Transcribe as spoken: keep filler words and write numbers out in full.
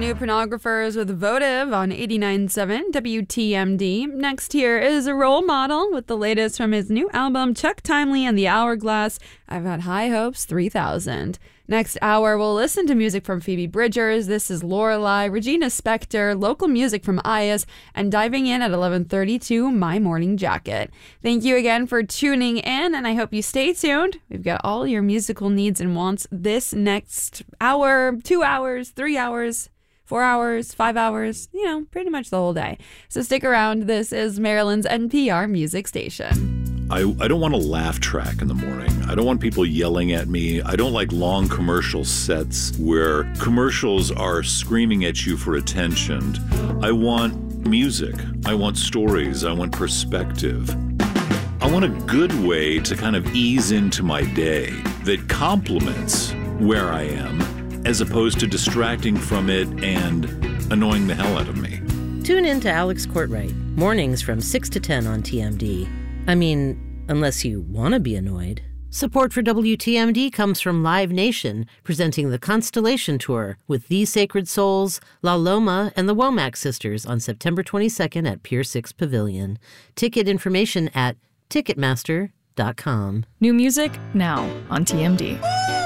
New Pornographers with Votive on eighty-nine point seven W T M D. Next here is a Role Model with the latest from his new album, Chuck Timely and the Hourglass. I've Got High Hopes three thousand. Next hour, we'll listen to music from Phoebe Bridgers. This is Lorelei, Regina Spektor, local music from Ayas, and diving in at eleven thirty-two, My Morning Jacket. Thank you again for tuning in, and I hope you stay tuned. We've got all your musical needs and wants this next hour, two hours, three hours, four hours, five hours, you know, pretty much the whole day. So stick around. This is Maryland's N P R Music Station. I, I don't want a laugh track in the morning. I don't want people yelling at me. I don't like long commercial sets where commercials are screaming at you for attention. I want music. I want stories. I want perspective. I want a good way to kind of ease into my day that complements where I am as opposed to distracting from it and annoying the hell out of me. Tune in to Alex Courtwright, mornings from six to ten on T M D. I mean, unless you want to be annoyed. Support for W T M D comes from Live Nation, presenting the Constellation Tour with The Sacred Souls, La Loma, and the Womack Sisters on September twenty-second at Pier six Pavilion. Ticket information at ticketmaster dot com. New music now on T M D.